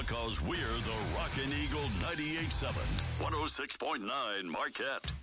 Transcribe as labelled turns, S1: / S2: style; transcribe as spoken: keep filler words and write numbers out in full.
S1: because we're the Rockin' Eagle ninety-eight point seven, one oh six point nine Marquette.